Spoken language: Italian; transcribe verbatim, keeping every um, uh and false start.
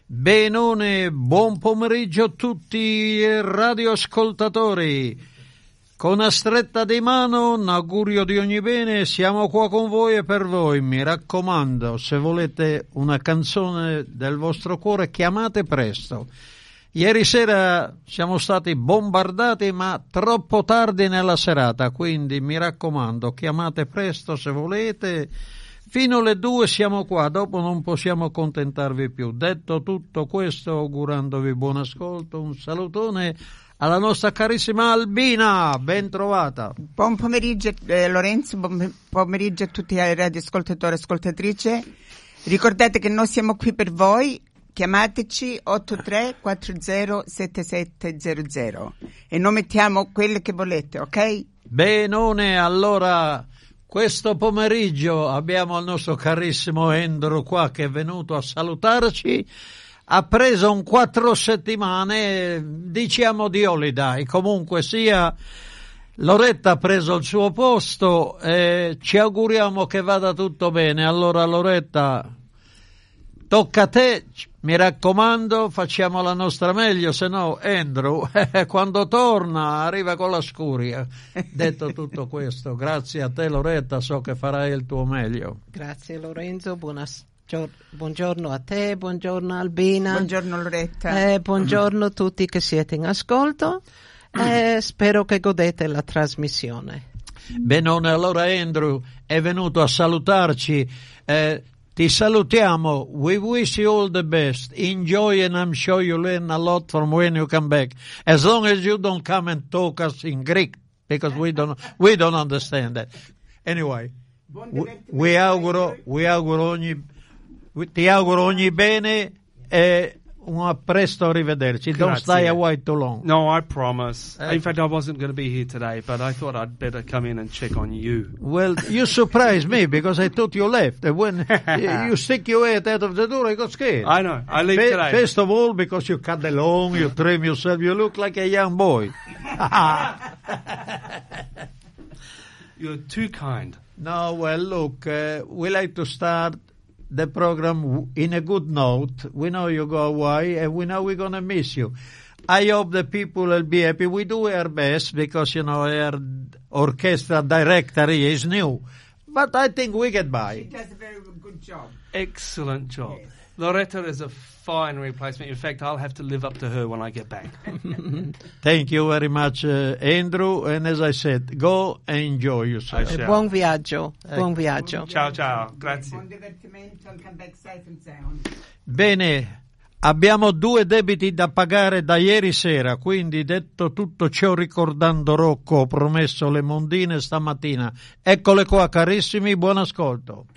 Benone, buon pomeriggio a tutti i radioascoltatori. Con una stretta di mano, un augurio di ogni bene, siamo qua con voi e per voi. Mi raccomando, se volete una canzone del vostro cuore, chiamate presto. Ieri sera siamo stati bombardati, ma troppo tardi nella serata, quindi mi raccomando, chiamate presto se volete. Fino alle due siamo qua, dopo non possiamo accontentarvi più. Detto tutto questo, augurandovi buon ascolto, un salutone alla nostra carissima Albina, ben trovata. Buon pomeriggio eh, Lorenzo, buon pomeriggio a tutti i radioascoltatori e ascoltatrici. Ricordate che noi siamo qui per voi, chiamateci otto tre quattro zero sette sette zero zero e noi mettiamo quelle che volete, ok? Benone, allora questo pomeriggio abbiamo il nostro carissimo Andrew qua che è venuto a salutarci. Ha preso un quattro settimane, diciamo di holiday, comunque sia, Loretta ha preso il suo posto e ci auguriamo che vada tutto bene. Allora Loretta, tocca a te, mi raccomando, facciamo la nostra meglio, se no Andrew quando torna arriva con la scuria. Detto tutto questo, grazie a te Loretta, so che farai il tuo meglio. Grazie Lorenzo, buonasera. Buongiorno a te, buongiorno Albina. Buongiorno Loretta. Eh, buongiorno a tutti che siete in ascolto. Eh, spero che godete la trasmissione. Benone, allora Andrew è venuto a salutarci. Eh, ti salutiamo. We wish you all the best. Enjoy and I'm sure you learn a lot from when you come back. As long as you don't come and talk us in Greek, because we don't we don't understand that. Anyway, we, we auguro we auguro ogni Ti auguro ogni bene e un presto arrivederci. Don't stay away too long. No, I promise. Uh, in fact, I wasn't going to be here today, but I thought I'd better come in and check on you. Well, you surprised me because I thought you left. And when you stick your head out of the door, I got scared. I know. I leave F- today. First of all, because you cut the lawn, you trim yourself, you look like a young boy. You're too kind. No, well, look, uh, we like to start the program in a good note. We know you go away and we know we're going to miss you. I hope the people will be happy. We do our best because, you know, our orchestra director is new. But I think we get by. She does a very good job. Excellent job. Yes. Loretta is a fine replacement. In fact, I'll have to live up to her when I get back. Thank you very much, uh, Andrew. And as I said, go and enjoy yourself. I shall. Buon viaggio, buon viaggio. Ciao, ciao. Grazie. Buon divertimento and come back safe and sound. Bene, abbiamo due debiti da pagare da ieri sera, quindi detto tutto ciò, ricordando Rocco, ho promesso le mondine stamattina. Eccole qua, carissimi, buon ascolto.